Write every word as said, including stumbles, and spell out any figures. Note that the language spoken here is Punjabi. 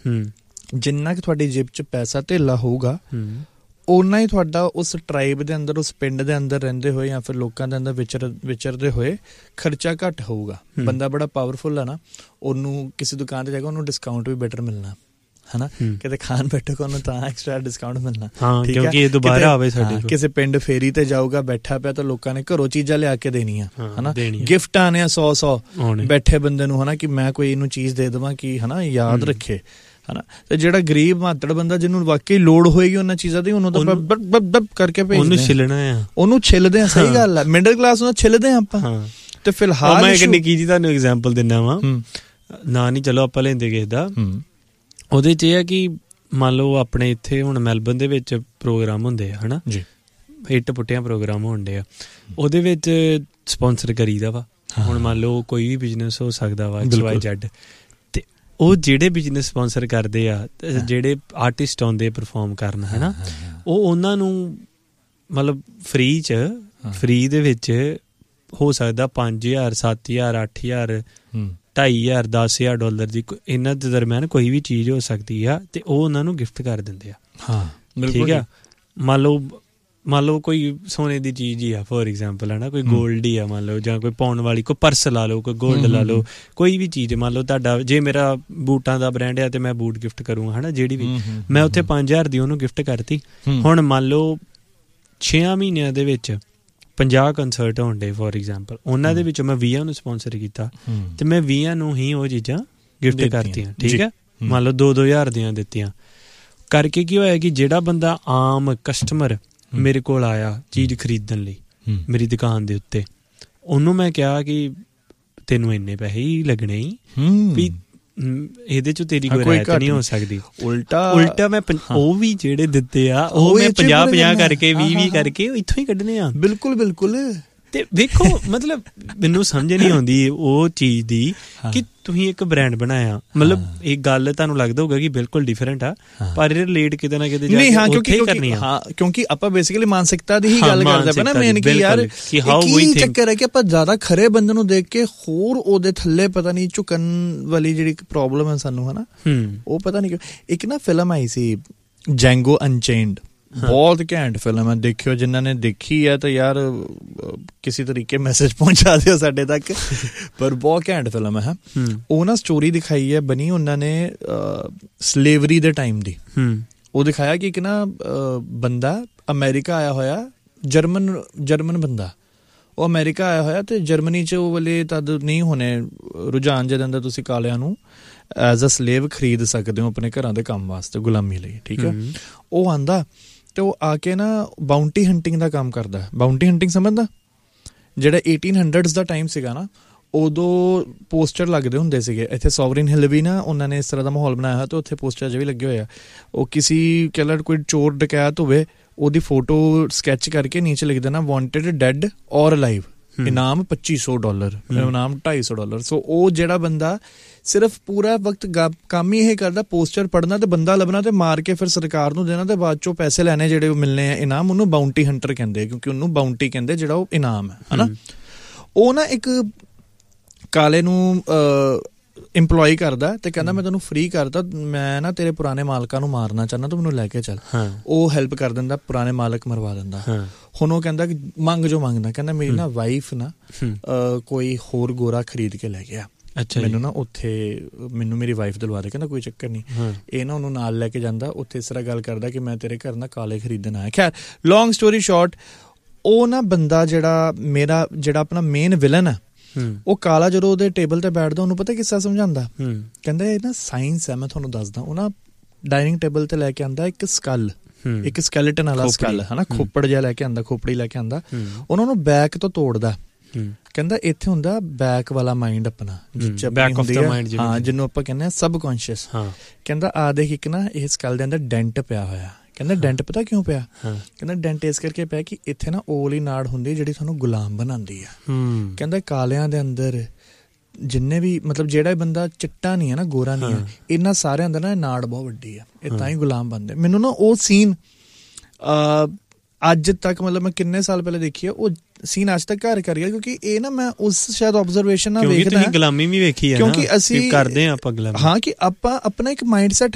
ਜਿੰਨਾ ਕਿ ਤੁਹਾਡੀ ਜੇਬ 'ਚ ਪੈਸਾ ਧੇਲਾ ਹੋਊਗਾ ਓਨਾ ਹੀ ਤੁਹਾਡਾ ਉਸ ਟਰਾਈਬ ਦੇ ਅੰਦਰ, ਉਸ ਪਿੰਡ ਦੇ ਅੰਦਰ ਰਹਿੰਦੇ ਹੋਏ ਜਾਂ ਫਿਰ ਲੋਕਾਂ ਦੇ ਅੰਦਰ ਵਿਚਰ ਵਿਚਰਦੇ ਹੋਏ ਖਰਚਾ ਘੱਟ ਹੋਊਗਾ। ਬੰਦਾ ਬੜਾ ਪਾਵਰਫੁਲ ਆ ਨਾ, ਉਹਨੂੰ ਕਿਸੇ ਦੁਕਾਨ 'ਤੇ ਜਾ ਕੇ ਉਹਨੂੰ ਡਿਸਕਾਊਂਟ ਵੀ ਬੈਟਰ ਮਿਲਣਾ ਹੈ ਨਾ, ਕਿਤੇ ਖਾਣ ਬੈਠੋਗਾ ਉਹਨੂੰ ਤਾਂ ਐਕਸਟਰਾ ਡਿਸਕਾਊਂਟ ਮਿਲਣਾ, ਕਿਉਂਕਿ ਇਹ ਦੁਬਾਰਾ ਆਵੇ ਸਾਡੇ। ਕਿਸੇ ਪਿੰਡ ਫੇਰੀ ਤੇ ਜਾਊਗਾ, ਬੈਠਾ ਪਿਆ ਤਾਂ ਲੋਕਾਂ ਨੇ ਘਰੋਂ ਚੀਜ਼ਾਂ ਲਿਆ ਕੇ ਦੇਣੀਆਂ ਹੈ ਨਾ, ਗਿਫਟ ਆਣੇ ਆ ਸੌ ਸੌ ਬੈਠੇ ਬੰਦੇ ਨੂੰ ਹੈ ਨਾ, ਕਿ ਮੈਂ ਕੋਈ ਇਹਨੂੰ ਚੀਜ਼ ਦੇ ਦੇਵਾਂ ਕਿ ਹੈ ਨਾ ਯਾਦ ਰੱਖੇ ਹੈ ਨਾ। ਤੇ ਜਿਹੜਾ ਗਰੀਬ ਮਾਤੜ ਬੰਦਾ ਜਿਹਨੂੰ ਵਾਕਈ ਲੋੜ ਹੋਏਗੀ ਉਹਨਾਂ ਚੀਜ਼ਾਂ ਦੀ, ਉਹਨੂੰ ਤਾਂ ਬੱਬ ਕਰਕੇ ਭੇਜਦੇ, ਉਹਨੂੰ ਛਿੱਲਣਾ ਆ, ਉਹਨੂੰ ਛਿੱਲਦੇ ਆ। ਸਹੀ ਗੱਲ ਆ, ਮਿਡਲ ਕਲਾਸ ਨੂੰ ਛਿੱਲਦੇ ਆ ਆਪਾਂ। ਤੇ ਫਿਲਹਾਲ ਮੈਂ ਇੱਕ ਨਿੱਕੀ ਜਿਹੀ ਤੁਹਾਨੂੰ ਐਗਜ਼ਾਮਪਲ ਦਿੰਦਾ ਵਾਂ, ਨਾ ਨਹੀਂ ਚਲੋ ਆਪਾਂ ਲੈਂਦੇ ਕਿਸੇ ਦਾ। ਉਹਦੇ 'ਚ ਇਹ ਆ ਕਿ ਮੰਨ ਲਓ ਆਪਣੇ ਇੱਥੇ ਹੁਣ ਮੈਲਬਰਨ ਦੇ ਵਿੱਚ ਪ੍ਰੋਗਰਾਮ ਹੁੰਦੇ ਆ ਹੈ ਨਾ ਜੀ, ਇੱਟ ਪੁੱਟਿਆਂ ਪ੍ਰੋਗਰਾਮ ਹੋਣਦੇ ਆ, ਉਹਦੇ ਵਿੱਚ ਸਪੋਂਸਰ ਕਰੀਦਾ ਵਾ। ਹੁਣ ਮੰਨ ਲਓ ਕੋਈ ਵੀ ਬਿਜ਼ਨਸ ਹੋ ਸਕਦਾ ਵਾ ਐਕਸ ਵਾਈ ਜ਼ੈਡ, ਤੇ ਉਹ ਜਿਹੜੇ ਬਿਜ਼ਨਸ ਸਪੋਂਸਰ ਕਰਦੇ ਆ, ਜਿਹੜੇ ਆਰਟਿਸਟ ਆਉਂਦੇ ਪਰਫੋਰਮ ਕਰਨ ਹੈ ਨਾ, ਉਹ ਉਹਨਾਂ ਨੂੰ ਮਤਲਬ ਫਰੀ 'ਚ ਫਰੀ ਦੇ ਵਿੱਚ ਹੋ ਸਕਦਾ ਪੰਜ ਹਜ਼ਾਰ ਸੱਤ ਹਜ਼ਾਰ ਅੱਠ ਹਜ਼ਾਰ ਢਾਈ ਹਜ਼ਾਰ ਦਸ ਹਜ਼ਾਰ ਡਾਲਰ ਦੀ ਇਹਨਾਂ ਦੇ ਦਰਮਿਆਨ ਕੋਈ ਵੀ ਚੀਜ਼ ਹੋ ਸਕਦੀ ਆ, ਤੇ ਉਹ ਉਹਨਾਂ ਨੂੰ ਗਿਫਟ ਕਰ ਦਿੰਦੇ ਆ। ਹਾਂ ਠੀਕ ਆ। ਮੰਨ ਲਓ ਮੰਨ ਲਓ ਕੋਈ ਸੋਨੇ ਦੀ ਚੀਜ਼ ਹੀ ਆ ਫੋਰ ਐਗਜ਼ਾਮਪਲ ਹੈ ਨਾ, ਕੋਈ ਗੋਲਡ ਹੀ ਆ ਮੰਨ ਲਓ, ਜਾਂ ਕੋਈ ਪਾਉਣ ਵਾਲੀ ਕੋਈ ਪਰਸ ਲਾ ਲਓ, ਕੋਈ ਗੋਲਡ ਲਾ ਲਓ, ਕੋਈ ਵੀ ਚੀਜ਼ ਮੰਨ ਲਓ ਤੁਹਾਡਾ, ਜੇ ਮੇਰਾ ਬੂਟਾਂ ਦਾ ਬ੍ਰਾਂਡ ਆ ਤੇ ਮੈਂ ਬੂਟ ਗਿਫਟ ਕਰੂੰਗਾ ਹੈ ਨਾ, ਜਿਹੜੀ ਵੀ ਮੈਂ ਉੱਥੇ ਪੰਜ ਹਜ਼ਾਰ ਦੀ ਉਹਨੂੰ ਗਿਫਟ ਕਰਤੀ। ਹੁਣ ਮੰਨ ਲਓ ਛੇਆਂ ਮਹੀਨਿਆਂ ਦੇ ਵਿੱਚ ਪੰਜਾਹ ਕੰਸਰਟ ਹੋਣ ਡੇ ਫੋਰ ਐਗਜ਼ਾਮਪਲ, ਉਹਨਾਂ ਦੇ ਵਿੱਚੋਂ ਮੈਂ ਵੀਹਾਂ ਨੂੰ ਸਪੋਂਸਰ ਕੀਤਾ ਤੇ ਮੈਂ ਵੀਹਾਂ ਨੂੰ ਹੀ ਉਹ ਚੀਜ਼ਾਂ ਗਿਫਟ ਕਰਤੀਆਂ। ਠੀਕ ਹੈ, ਮੰਨ ਲਓ ਦੋ ਦੋ ਹਜ਼ਾਰ ਦੀਆਂ ਦਿੱਤੀਆਂ। ਕਰਕੇ ਕੀ ਹੋਇਆ ਕਿ ਜਿਹੜਾ ਬੰਦਾ ਆਮ ਕਸਟਮਰ ਮੇਰੇ ਕੋਲ ਆਇਆ ਚੀਜ਼ ਖਰੀਦਣ ਲਈ ਮੇਰੀ ਦੁਕਾਨ ਦੇ ਉੱਤੇ, ਉਹਨੂੰ ਮੈਂ ਕਿਹਾ ਕਿ ਤੈਨੂੰ ਇੰਨੇ ਪੈਸੇ ਹੀ ਲੱਗਣੇ ਹੀ ਵੀ ਇਹਦੇ ਚ ਤੇਰੀ ਕੋਈ ਰਾਇਤ ਨਹੀਂ ਹੋ ਸਕਦੀ। ਉਲਟਾ ਉਲਟਾ ਮੈਂ ਉਹ ਵੀ ਜਿਹੜੇ ਦਿੱਤੇ ਆ ਉਹ ਮੈਂ ਪੰਜਾਹ ਪੰਜਾਹ ਕਰਕੇ ਵੀਹ ਵੀਹ ਕਰਕੇ ਇੱਥੋਂ ਹੀ ਕੱਢਣੇ ਆ। ਬਿਲਕੁਲ ਬਿਲਕੁਲ। ਤੇ ਵੇਖੋ ਮਤਲਬ ਮੈਨੂੰ ਸਮਝ ਨਹੀਂ ਆਉਂਦੀ ਉਹ ਚੀਜ਼ ਦੀ ਕਿ ਤੁਸੀਂ ਇੱਕ ਬ੍ਰਾਂਡ ਬਣਾਇਆ, ਮਤਲਬ ਇਹ ਗੱਲ ਤੁਹਾਨੂੰ ਲੱਗਦਾ ਹੋਊਗਾ ਕਿ ਬਿਲਕੁਲ ਡਿਫਰੈਂਟ ਆ, ਪਰ ਇਹ ਰਿਲੇਟ ਕਿਤੇ ਨਾ ਕਿਤੇ ਉੱਥੇ ਹੀ ਕਰਨੀ ਆ। ਹਾਂ, ਕਿਉਂਕਿ ਆਪਾਂ ਬੇਸਿਕਲੀ ਮਾਨਸਿਕਤਾ ਦੀ ਹੀ ਗੱਲ ਕਰਦੇ ਪਏ ਨਾ ਮੇਨ, ਕਿ ਯਾਰ ਕੀ ਚੱਕਰ ਹੈ ਕਿ ਆਪਾਂ ਜ਼ਿਆਦਾ ਖਰੇ ਬੰਦੇ ਨੂੰ ਦੇਖ ਕੇ ਹੋਰ ਉਹਦੇ ਥੱਲੇ ਪਤਾ ਨਹੀਂ ਝੁਕਣ ਵਾਲੀ ਜਿਹੜੀ ਪ੍ਰੋਬਲਮ ਹੈ ਸਾਨੂੰ ਹੈ ਨਾ, ਉਹ ਪਤਾ ਨਹੀਂ ਕਿਉਂ। ਇੱਕ ਨਾ ਫਿਲਮ ਆਈ ਸੀ ਜੈਂਗੋ ਅਨਚੇਨਡ, ਬਹੁਤ ਘੈਂਟ ਫਿਲਮ ਹੈ, ਦੇਖਿਓ ਜਿਨ੍ਹਾਂ ਨੇ ਦੇਖੀ ਹੈ ਤਾਂ ਯਾਰ ਕਿਸੇ ਤਰੀਕੇ ਮੈਸੇਜ ਪਹੁੰਚਾ ਦਿਓ ਸਾਡੇ ਤੱਕ, ਪਰ ਬਹੁਤ ਘੈਂਟ ਫਿਲਮ ਹੈ। ਉਹ ਨਾ ਸਟੋਰੀ ਦਿਖਾਈ ਹੈ ਬਣੀ ਉਹਨਾਂ ਨੇ ਸਲੇਵਰੀ ਦੇ ਟਾਈਮ ਦੀ। ਉਹ ਦਿਖਾਇਆ ਕਿ ਇੱਕ ਨਾ ਬੰਦਾ ਅਮਰੀਕਾ ਆਇਆ ਹੋਇਆ, ਜਰਮਨ ਜਰਮਨ ਬੰਦਾ, ਉਹ ਅਮਰੀਕਾ ਆਇਆ ਹੋਇਆ ਤੇ ਜਰਮਨੀ 'ਚ ਉਹ ਵਾਲੇ ਤਦ ਨਹੀਂ ਹੋਣੇ ਰੁਝਾਨ ਜਿਹਦੇ ਅੰਦਰ ਤੁਸੀਂ ਕਾਲਿਆਂ ਨੂੰ ਐਜ਼ ਅ ਸਲੇਵ ਖਰੀਦ ਸਕਦੇ ਹੋ ਆਪਣੇ ਘਰਾਂ ਦੇ ਕੰਮ ਵਾਸਤੇ, ਗੁਲਾਮੀ ਲਈ। ਠੀਕ ਹੈ, ਉਹ ਆਉਂਦਾ ਤੇ ਉਹ ਆ ਕੇ ਨਾ ਬਾਊਂਟੀ ਹੰਟਿੰਗ ਦਾ ਕੰਮ ਕਰਦਾ। ਬਾਊਂਟੀ ਹੰਟਿੰਗ ਸਮਝਦਾ, ਜਿਹੜਾ ਏਟੀਨ ਹੰਡਰਡਸ ਦਾ ਟਾਈਮ ਸੀਗਾ ਨਾ, ਉਦੋਂ ਪੋਸਟਰ ਲੱਗਦੇ ਹੁੰਦੇ ਸੀਗੇ ਇੱਥੇ ਸੋਵਰਿਨ ਹਿੱਲ ਵੀ ਨਾ, ਉਹਨਾਂ ਨੇ ਇਸ ਤਰ੍ਹਾਂ ਦਾ ਮਾਹੌਲ ਬਣਾਇਆ ਹੋਇਆ ਤੇ ਉੱਥੇ ਪੋਸਟਰ ਅਜੇ ਵੀ ਲੱਗੇ ਹੋਏ ਆ। ਉਹ ਕਿਸੇ ਕਹਿ ਲਾ ਕੋਈ ਚੋਰ ਡਕੈਤ ਹੋਵੇ, ਉਹਦੀ ਫੋਟੋ ਸਕੈਚ ਕਰਕੇ ਨੀਚੇ ਲਿਖ ਦੇਣਾ ਵਾਂਟਡ ਡੈਡ ਔਰ ਅਲਾਈਵ, ਇਨਾਮ ਪੱਚੀ ਸੌ ਡਾਲਰ, ਇਨਾਮ ਢਾਈ ਸੌ ਡਾਲਰ। ਸੋ ਉਹ ਜਿਹੜਾ ਬੰਦਾ ਸਿਰਫ ਪੂਰਾ ਵਕਤ ਕੰਮ ਹੀ ਇਹ ਕਰਦਾ, ਪੋਸਟਰ ਪੜ੍ਹਨਾ ਤੇ ਬੰਦਾ ਲੱਭਣਾ ਤੇ ਮਾਰ ਕੇ ਫਿਰ ਸਰਕਾਰ ਨੂੰ ਦੇਣਾ ਤੇ ਬਾਅਦ ਚੋਂ ਪੈਸੇ ਲੈਣੇ ਜਿਹੜੇ ਮਿਲਣੇ ਆ ਇਨਾਮ, ਉਹਨੂੰ ਬਾਊਂਟੀ ਹੰਟਰ ਕਹਿੰਦੇ, ਕਿਉਂਕਿ ਉਹਨੂੰ ਬਾਊਂਟੀ ਕਹਿੰਦੇ ਜਿਹੜਾ ਉਹ ਇਨਾਮ ਹੈ ਹੈ ਨਾ। ਉਹ ਨਾ ਇੱਕ ਕਾਲੇ ਨੂੰ ਇੰਪਲੋਈ ਕਰਦਾ ਤੇ ਕਹਿੰਦਾ ਮੈਂ ਤੈਨੂੰ ਫ੍ਰੀ ਕਰਦਾ, ਮੈਂ ਨਾ ਤੇਰੇ ਪੁਰਾਣੇ ਮਾਲਕਾਂ ਨੂੰ ਮਾਰਨਾ ਚਾਹੁੰਦਾ, ਤੂੰ ਮੈਨੂੰ ਲੈ ਕੇ ਚੱਲ। ਉਹ ਹੈਲਪ ਕਰ ਦਿੰਦਾ, ਪੁਰਾਣੇ ਮਾਲਕ ਮਰਵਾ ਦਿੰਦਾ। ਹੁਣ ਉਹ ਕਹਿੰਦਾ ਕਿ ਮੰਗ ਜੋ ਮੰਗਦਾ, ਕਹਿੰਦਾ ਮੇਰੀ ਨਾ ਵਾਈਫ ਨਾ ਕੋਈ ਹੋਰ ਗੋਰਾ ਖਰੀਦ ਕੇ ਲੈ ਗਿਆ, ਮੈਨੂੰ ਨਾ ਉੱਥੇ ਮੈਨੂੰ ਮੇਰੀ ਵਾਈਫ ਦਿਲਵਾ ਦੇ। ਕਹਿੰਦਾ ਕੋਈ ਚੱਕਰ ਨਹੀਂ। ਇਹ ਨਾ ਉਹਨੂੰ ਨਾਲ ਲੈ ਕੇ ਜਾਂਦਾ, ਉੱਥੇ ਇਸ ਤਰ੍ਹਾਂ ਗੱਲ ਕਰਦਾ ਕਿ ਮੈਂ ਤੇਰੇ ਘਰ ਨਾ ਕਾਲੇ ਖਰੀਦਣ ਆਇਆ। ਖੈਰ ਲੌਂਗ ਸਟੋਰੀ ਸ਼ਾਰਟ, ਉਹ ਨਾ ਬੰਦਾ ਜਿਹੜਾ ਮੇਰਾ ਜਿਹੜਾ ਆਪਣਾ ਮੇਨ ਵਿਲਨ ਹੈ, ਉਹ ਕਾਲਾ ਜਦੋਂ ਉਹਦੇ ਟੇਬਲ ਤੇ ਬੈਠਦਾ ਉਹਨੂੰ ਪਤਾ ਕਿੱਸਾ ਸਮਝਾਉਂਦਾ, ਕਹਿੰਦਾ ਇਹ ਨਾ ਸਾਇੰਸ ਹੈ, ਮੈਂ ਤੁਹਾਨੂੰ ਦੱਸਦਾ। ਉਹ ਨਾ ਡਾਇਨਿੰਗ ਟੇਬਲ ਤੇ ਲੈ ਕੇ ਆਉਂਦਾ ਇੱਕ ਸਕਲ, ਇੱਕ ਸਕੈਲੇਟਨ ਵਾਲਾ ਸਕਲ ਹੈ ਨਾ, ਖੋਪੜ ਜਿਹਾ ਲੈ ਕੇ ਆਉਂਦਾ, ਖੋਪੜੀ ਲੈ ਕੇ ਆਉਂਦਾ, ਉਹਨਾਂ ਨੂੰ ਬੈਕ ਤੋਂ ਤੋੜਦਾ। ਕਹਿੰਦਾ ਇੱਥੇ ਹੁੰਦਾ ਬੈਕ ਵਾਲਾ ਮਾਈਂਡ ਆਪਣਾ, ਹਾਂ ਜਿਹਨੂੰ ਆਪਾਂ ਕਹਿੰਦੇ ਹਾਂ ਸਬਕੌਨਸ਼ੀਅਸ। ਕਹਿੰਦਾ ਆ ਦੇਖ ਇੱਕ ਨਾ ਇਹ ਸਕਲ ਦੇ ਅੰਦਰ ਡੈਂਟ ਪਿਆ ਹੋਇਆ। ਕਹਿੰਦਾ ਡੈਂਟ ਪਤਾ ਕਿਉਂ ਪਿਆ? ਕਹਿੰਦਾ ਡੈਂਟ ਇਸ ਕਰਕੇ ਪਿਆ ਕਿ ਇੱਥੇ ਨਾ ਉਹ ਵਾਲੀ ਨਾੜ ਹੁੰਦੀ ਜਿਹੜੀ ਤੁਹਾਨੂੰ ਗੁਲਾਮ ਬਣਾਉਂਦੀ ਆ। ਕਹਿੰਦਾ ਕਾਲਿਆਂ ਦੇ ਅੰਦਰ ਜਿੰਨੇ ਵੀ ਮਤਲਬ ਜਿਹੜਾ ਬੰਦਾ ਚਿੱਟਾ ਨਹੀਂ ਹੈ ਨਾ, ਗੋਰਾ ਨਹੀਂ ਹੈ, ਇਹਨਾਂ ਸਾਰਿਆਂ ਦਾ ਨਾ ਨਾੜ ਬਹੁਤ ਵੱਡੀ ਆ, ਇਹ ਤਾਂ ਹੀ ਗੁਲਾਮ ਬਣਦੇ। ਮੈਨੂੰ ਨਾ ਉਹ ਸੀਨ ਅੱਜ ਤੱਕ ਮਤਲਬ ਮੈਂ ਕਿੰਨੇ ਸਾਲ ਪਹਿਲੇ ਦੇਖੀ ਆ, ਉਹ ਸੀਨ ਅੱਜ ਤੱਕ ਘਰ ਕਰ ਗਿਆ, ਕਿਉਂਕਿ ਇਹ ਨਾ ਮੈਂ ਉਸ ਸ਼ਾਇਦ ਆਬਜ਼ਰਵੇਸ਼ਨ ਨਾਲ ਵੇਖਦਾ, ਗੁਲਾਮੀ ਵੀ ਵੇਖੀ ਹੈ, ਕਿਉਂਕਿ ਅਸੀਂ ਕਰਦੇ ਹਾਂ ਆਪਾਂ ਗੁਲਾਮੀ। ਹਾਂ, ਕਿ ਆਪਾਂ ਆਪਣਾ ਇੱਕ ਮਾਈਂਡ ਸੈਟ